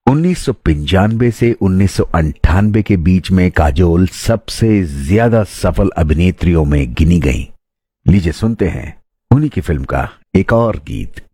1995 से 1998 के बीच में काजोल सबसे ज्यादा सफल अभिनेत्रियों में गिनी गई। लीजिए सुनते हैं उन्हीं की फिल्म का एक और गीत।